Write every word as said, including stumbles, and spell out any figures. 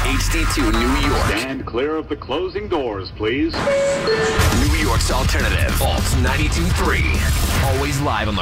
H D two New York. Stand clear of the closing doors, please. New York's alternative. Alt ninety-two point three. Always live on the